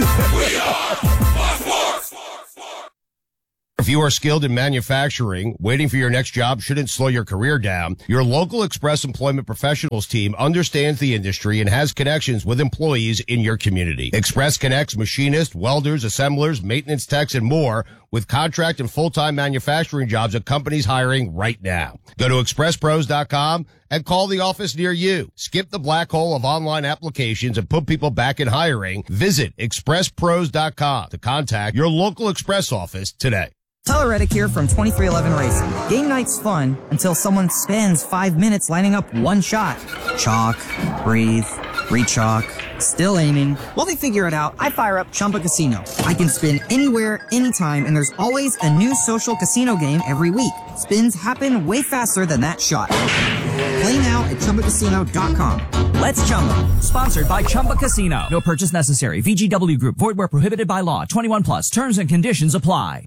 If you are skilled in manufacturing, waiting for your next job shouldn't slow your career down. Your local Express Employment Professionals team understands the industry and has connections with employees in your community. Express connects machinists, welders, assemblers, maintenance techs, and more with contract and full-time manufacturing jobs at companies hiring right now. Go to expresspros.com and call the office near you. Skip the black hole of online applications and put people back in hiring. Visit expresspros.com to contact your local Express office today. Tyler Reddick here from 2311 Racing. Game night's fun until someone spends 5 minutes lining up one shot. Chalk, breathe, re-chalk, still aiming. While they figure it out, I fire up Chumba Casino. I can spin anywhere, anytime, and there's always a new social casino game every week. Spins happen way faster than that shot. Play now at ChumbaCasino.com. Let's Chumba. Sponsored by Chumba Casino. No purchase necessary. VGW Group. Void where prohibited by law. 21 plus. Terms and conditions apply.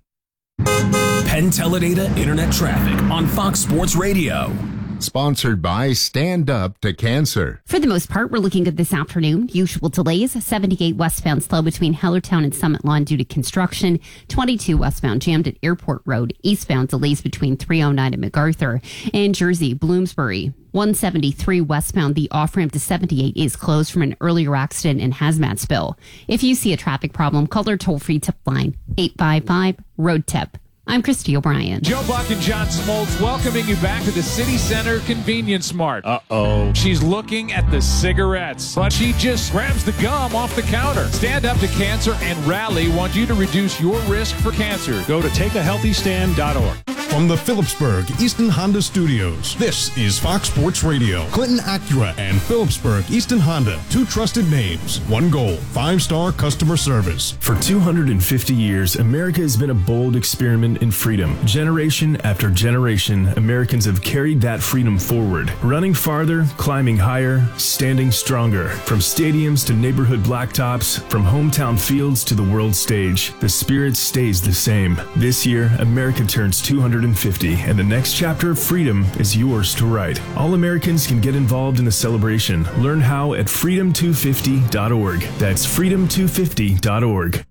Penn Teledata Internet Traffic on Fox Sports Radio. Sponsored by Stand Up to Cancer. For the most part, we're looking good this afternoon. Usual delays, 78 westbound slow between Hellertown and Summit Lawn due to construction, 22 westbound jammed at Airport Road, eastbound delays between 309 and MacArthur, and Jersey, Bloomsbury. 173 westbound, the off-ramp to 78 is closed from an earlier accident and hazmat spill. If you see a traffic problem, call our toll-free tip line, 855-ROAD-TIP. I'm Christy O'Brien. Joe Buck and John Smoltz welcoming you back to the City Center Convenience Mart. Uh-oh. She's looking at the cigarettes, but she just grabs the gum off the counter. Stand Up to Cancer and Rally want you to reduce your risk for cancer. Go to takeahealthystand.org. From the Phillipsburg Easton Honda Studios, this is Fox Sports Radio. Clinton Acura and Phillipsburg Easton Honda, two trusted names, one goal, 5-star customer service. For 250 years, America has been a bold experiment in freedom. Generation after generation, Americans have carried that freedom forward, running farther, climbing higher, standing stronger. From stadiums to neighborhood blacktops, from hometown fields to the world stage, the spirit stays the same. This year, America turns 250, and the next chapter of freedom is yours to write. All Americans can get involved in the celebration. Learn how at freedom250.org. That's freedom250.org.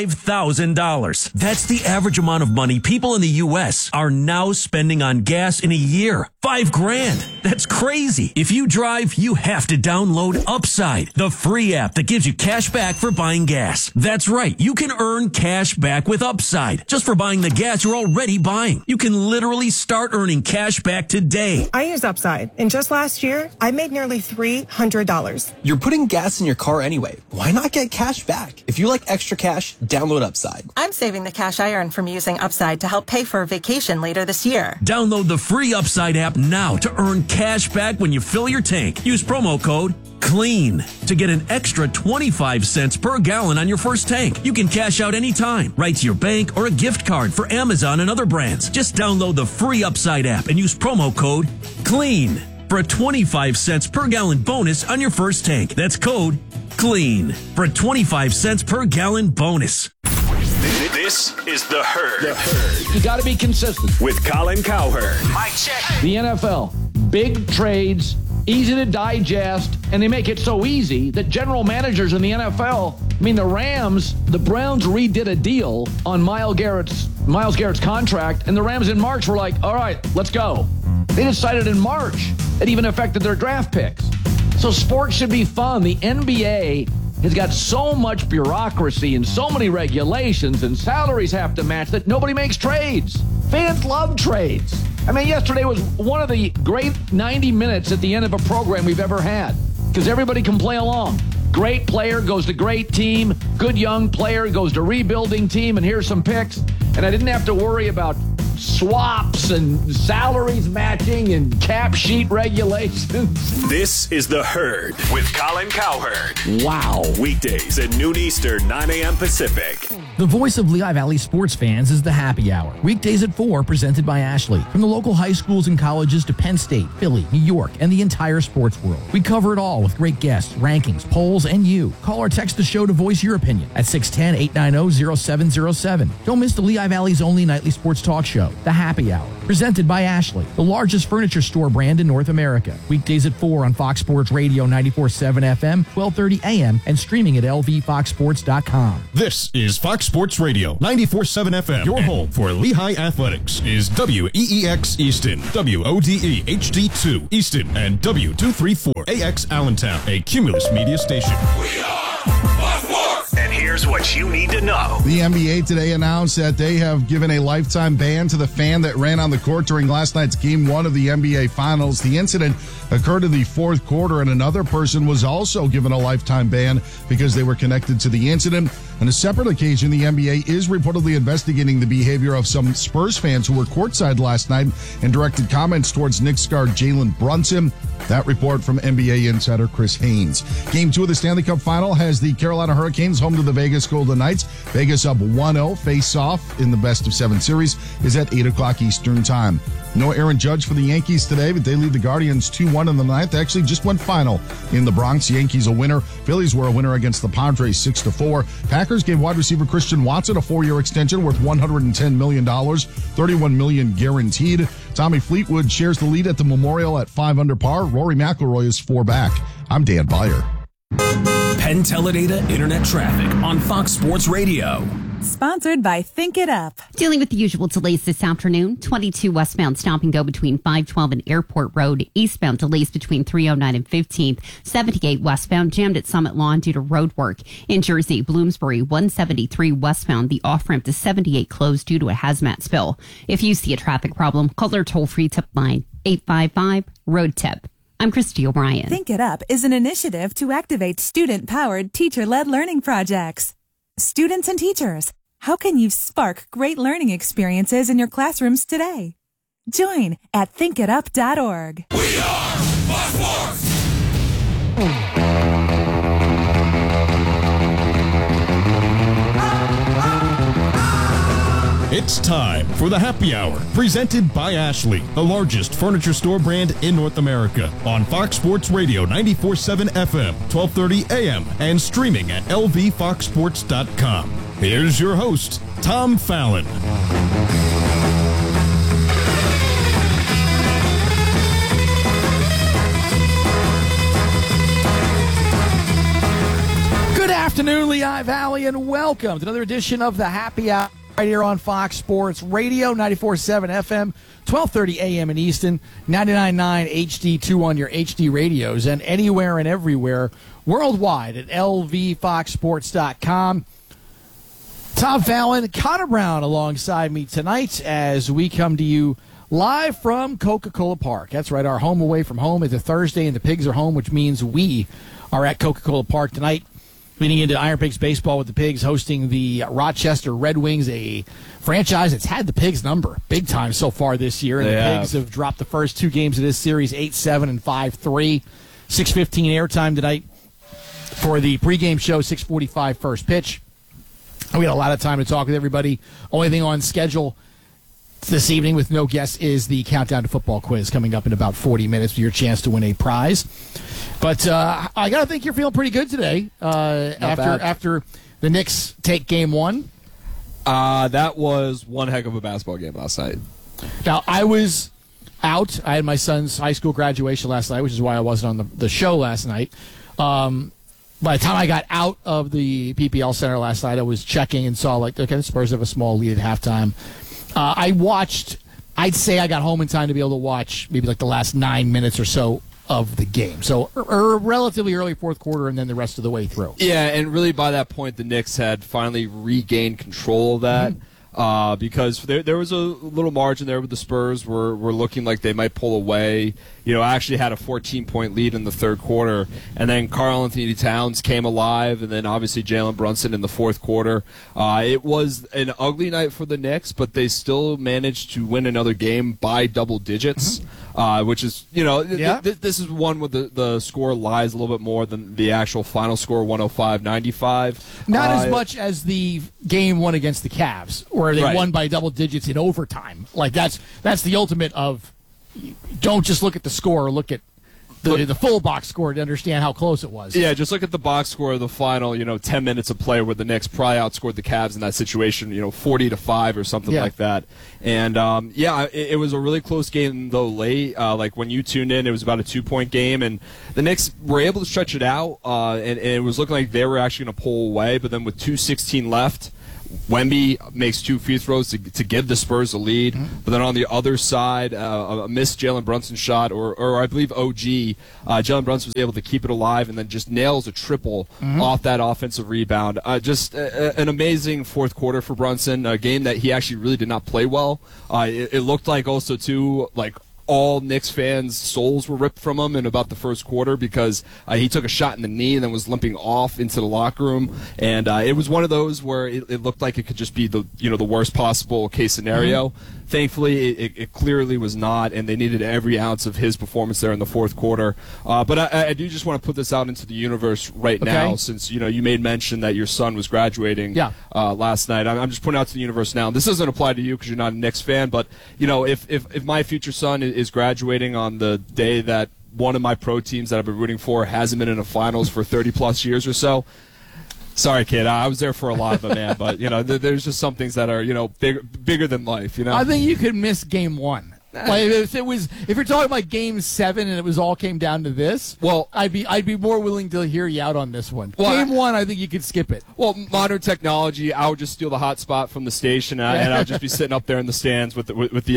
$5,000. That's the average amount of money people in the U.S. are now spending on gas in a year. $5,000. That's crazy. If you drive, you have to download Upside, the free app that gives you cash back for buying gas. That's right. You can earn cash back with Upside just for buying the gas you're already buying. You can literally start earning cash back today. I use Upside, and just last year, I made nearly $300. You're putting gas in your car anyway. Why not get cash back? If you like extra cash, download Upside. I'm saving the cash I earn from using Upside to help pay for a vacation later this year. Download the free Upside app now to earn cash back when you fill your tank. Use promo code CLEAN to get an extra 25 cents per gallon on your first tank. You can cash out anytime, right to your bank or a gift card for Amazon and other brands. Just download the free Upside app and use promo code CLEAN for a 25 cents per gallon bonus on your first tank. That's code CLEAN for a 25 cents per gallon bonus. This is The Herd. You got to be consistent. With Colin Cowherd. Mike check. The NFL, big trades, easy to digest, and they make it so easy that general managers in the NFL, the Rams, the Browns redid a deal on Myles Garrett's contract, and the Rams in March were like, all right, let's go. They decided in March. It even affected their draft picks. So sports should be fun. The NBA has got so much bureaucracy and so many regulations and salaries have to match that nobody makes trades. Fans love trades. Yesterday was one of the great 90 minutes at the end of a program we've ever had because everybody can play along. Great player goes to great team. Good young player goes to rebuilding team. And here's some picks. And I didn't have to worry about swaps and salaries matching and cap sheet regulations. This is The Herd with Colin Cowherd. Wow. Weekdays at noon Eastern, 9 a.m. Pacific. The voice of Lehigh Valley sports fans is the Happy Hour. Weekdays at 4, presented by Ashley. From the local high schools and colleges to Penn State, Philly, New York, and the entire sports world. We cover it all with great guests, rankings, polls, and you. Call or text the show to voice your opinion at 610-890-0707. Don't miss the Lehigh Valley's only nightly sports talk show, The Happy Hour. Presented by Ashley, the largest furniture store brand in North America. Weekdays at 4 on Fox Sports Radio 94.7 FM, 12:30 a.m., and streaming at lvfoxsports.com. This is Fox Sports Radio 94.7 FM. Your home for Lehigh Athletics is WEEX Easton, WODE HD2 Easton, and W234AX Allentown, a Cumulus media station. And here's what you need to know. The NBA today announced that they have given a lifetime ban to the fan that ran on the court during last night's Game 1 of the NBA Finals. The incident occurred in the fourth quarter, and another person was also given a lifetime ban because they were connected to the incident. On a separate occasion, the NBA is reportedly investigating the behavior of some Spurs fans who were courtside last night and directed comments towards Knicks guard Jalen Brunson. That report from NBA insider Chris Haynes. Game 2 of the Stanley Cup Final has the Carolina Hurricanes home to the Vegas Golden Knights. Vegas up 1-0. Face-off in the best-of-7 series is at 8 o'clock Eastern Time. No Aaron Judge for the Yankees today, but they lead the Guardians 2-1 in the ninth. They actually just went final in the Bronx. Yankees a winner. Phillies were a winner against the Padres 6-4. Packers gave wide receiver Christian Watson a 4-year extension worth $110 million, $31 million guaranteed. Tommy Fleetwood shares the lead at the Memorial at 5 under par. Rory McIlroy is 4 back. I'm Dan Beyer. Penn Teledata Internet Traffic on Fox Sports Radio. Sponsored by Think It Up. Dealing with the usual delays this afternoon. 22 westbound stop and go between 512 and Airport Road. Eastbound delays between 309 and 15th. 78 westbound jammed at Summit Lawn due to road work. In Jersey, Bloomsbury, 173 westbound. The off-ramp to 78 closed due to a hazmat spill. If you see a traffic problem, call our toll-free tip line, 855-ROAD-TIP. I'm Christy O'Brien. Think It Up is an initiative to activate student-powered, teacher-led learning projects. Students and teachers, how can you spark great learning experiences in your classrooms today? Join at thinkitup.org. We are Fox Sports! It's time for the Happy Hour, presented by Ashley, the largest furniture store brand in North America, on Fox Sports Radio 94.7 FM, 12:30 a.m., and streaming at lvfoxsports.com. Here's your host, Tom Fallon. Good afternoon, Lehigh Valley, and welcome to another edition of the Happy Hour. Right here on Fox Sports Radio, 94.7 FM, 12:30 a.m. in Easton, 99.9 HD2 on your HD radios, and anywhere and everywhere worldwide at lvfoxsports.com. Tom Fallon, Connor Brown alongside me tonight as we come to you live from Coca-Cola Park. That's right, our home away from home is a Thursday, and the Pigs are home, which means we are at Coca-Cola Park tonight. Leading into Iron Pigs baseball with the Pigs hosting the Rochester Red Wings, a franchise that's had the Pigs number big time so far this year. And the Pigs have dropped the first 2 games of this series, 8-7 and 5-3. 6:15 airtime tonight for the pregame show, 6:45 first pitch. We got a lot of time to talk with everybody. Only thing on schedule this evening with no guests is the Countdown to Football quiz coming up in about 40 minutes for your chance to win a prize. But I got to think you're feeling pretty good today after the Knicks take game 1. That was one heck of a basketball game last night. Now, I was out. I had my son's high school graduation last night, which is why I wasn't on the show last night. By the time I got out of the PPL Center last night, I was checking and saw, okay, the Spurs have a small lead at halftime. I'd say I got home in time to be able to watch maybe the last 9 minutes or so of the game. So relatively early fourth quarter and then the rest of the way through. Yeah, and really by that point, the Knicks had finally regained control of that. because there was a little margin there with the Spurs were looking like they might pull away. Actually had a 14-point lead in the third quarter, and then Karl Anthony Towns came alive, and then obviously Jalen Brunson in the fourth quarter. It was an ugly night for the Knicks, but they still managed to win another game by double digits, which is, this is one where the score lies a little bit more than the actual final score, 105-95. Not as much as the game one against the Cavs, where they won by double digits in overtime. Like, that's the ultimate of, don't just look at the score, look at the full box score to understand how close it was. Yeah, just look at the box score of the final, 10 minutes of play where the Knicks probably outscored the Cavs in that situation, 40-5 or something like that. And, it was a really close game, though, late. Like, when you tuned in, it was about a 2-point game, and the Knicks were able to stretch it out, and it was looking like they were actually going to pull away, but then with 2:16 left, Wemby makes 2 free throws to give the Spurs a lead, but then on the other side, a missed Jalen Brunson shot, or I believe OG, Jalen Brunson was able to keep it alive and then just nails a triple off that offensive rebound. Just an amazing fourth quarter for Brunson, a game that he actually really did not play well. It looked like also, too, like all Knicks fans' souls were ripped from him in about the first quarter because he took a shot in the knee and then was limping off into the locker room. And it was one of those where it looked like it could just be the worst possible case scenario. Thankfully, it clearly was not, and they needed every ounce of his performance there in the fourth quarter. But I do just want to put this out into the universe right now, since you made mention that your son was graduating last night. I'm just putting out to the universe now. This doesn't apply to you because you're not a Knicks fan, but if my future son is graduating on the day that one of my pro teams that I've been rooting for hasn't been in the finals for 30-plus years or so, sorry, kid. I was there for a lot of them, man. But there's just some things that are bigger than life. I think you could miss game one. Like if you're talking about game 7 and it was all came down to this, well, I'd be more willing to hear you out on this one. Well, game 1, I think you could skip it. Well, modern technology, I would just steal the hotspot from the station, and I'd just be sitting up there in the stands with the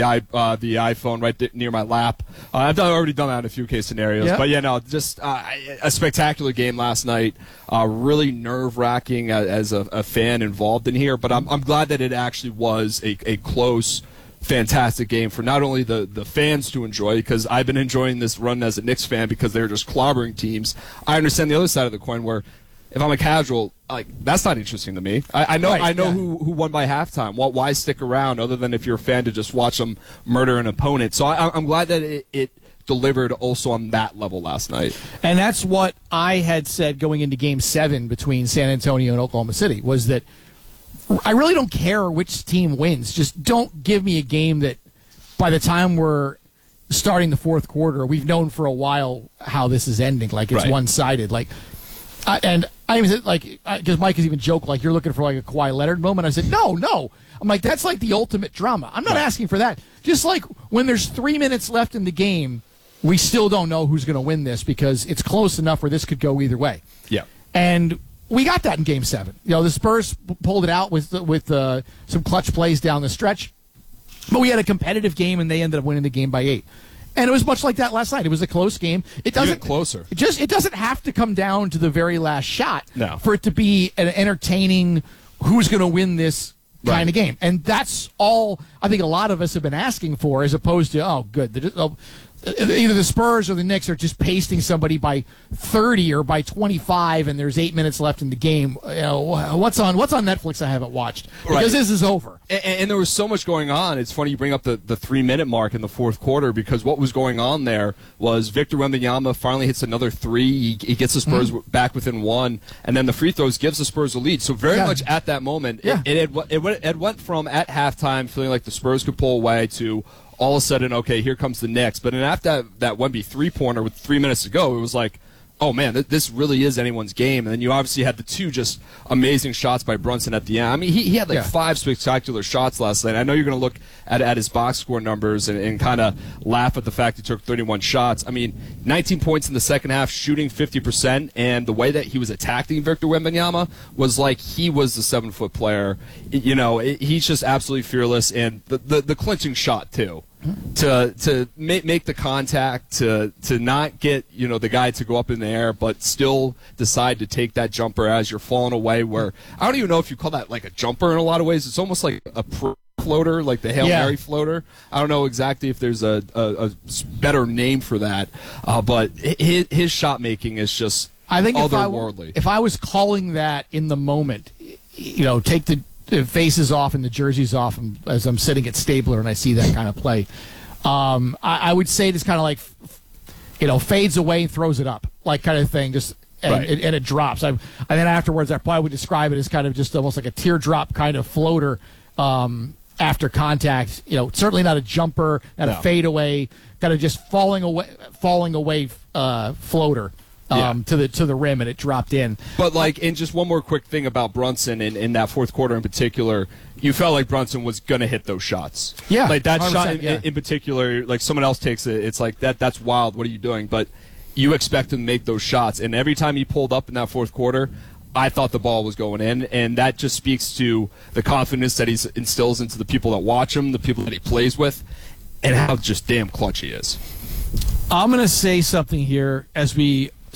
iPhone right near my lap. I've already done that in a few case scenarios, but just a spectacular game last night. Really nerve-wracking as a fan involved in here, but I'm glad that it actually was a close, fantastic game for not only the fans to enjoy, because I've been enjoying this run as a Knicks fan because they're just clobbering teams. I understand the other side of the coin where if I'm a casual, like, that's not interesting to me. I know who won by halftime. Why stick around other than if you're a fan to just watch them murder an opponent? So I'm glad that it delivered also on that level last night. And that's what I had said going into game 7 between San Antonio and Oklahoma City, was that I really don't care which team wins. Just don't give me a game that by the time we're starting the fourth quarter, we've known for a while how this is ending. Like, it's one-sided. Like, and I even said, like, because Mike has even joked, like, you're looking for like a Kawhi Leonard moment. I said, no. I'm like, that's like the ultimate drama. I'm not asking for that. Just like when there's 3 minutes left in the game, we still don't know who's going to win this because it's close enough where this could go either way. Yeah. And we got that in Game 7. The Spurs pulled it out with some clutch plays down the stretch, but we had a competitive game and they ended up winning the game by 8. And it was much like that last night. It was a close game. It doesn't even closer. It doesn't have to come down to the very last shot for it to be an entertaining who's going to win this kind of game. And that's all I think a lot of us have been asking for, as opposed to either the Spurs or the Knicks are just pasting somebody by 30 or by 25, and there's 8 minutes left in the game. What's on Netflix I haven't watched because this is over. And there was so much going on. It's funny you bring up the 3-minute mark in the fourth quarter, because what was going on there was Victor Wembanyama finally hits another 3. He gets the Spurs back within 1, and then the free throws gives the Spurs a lead. So very much at that moment, it went from at halftime feeling like the Spurs could pull away to all of a sudden, okay, here comes the Knicks. But then after that Wemby 3-pointer with 3 minutes to go, it was like, oh, man, this really is anyone's game. And then you obviously had the 2 just amazing shots by Brunson at the end. I mean, he had 5 spectacular shots last night. I know you're going to look at his box score numbers and kind of laugh at the fact he took 31 shots. I mean, 19 points in the second half, shooting 50%, and the way that he was attacking Victor Wembanyama was like he was the 7-foot player. He's just absolutely fearless, and the clinching shot, too. to make the contact, to not get the guy to go up in the air, but still decide to take that jumper as you're falling away. Where I don't even know if you call that like a jumper in a lot of ways. It's almost like a floater, like the Hail Mary floater. I don't know exactly if there's a better name for that, but his shot making is just otherworldly. If I was calling that in the moment, take the faces off and the jerseys off as I'm sitting at Stabler and I see that kind of play, I would say it's kind of like fades away and throws it up, like kind of thing, just and it drops. And then afterwards I probably would describe it as kind of just almost like a teardrop kind of floater after contact. Certainly not a jumper, not a fadeaway, kind of just falling away floater. To the rim, and it dropped in. But and just one more quick thing about Brunson in that fourth quarter in particular, you felt like Brunson was going to hit those shots. Yeah, like that shot in particular, like someone else takes it, it's like that's wild. What are you doing? But you expect him to make those shots, and every time he pulled up in that fourth quarter, I thought the ball was going in, and that just speaks to the confidence that he instills into the people that watch him, the people that he plays with, and how just damn clutch he is. I'm going to say something here as we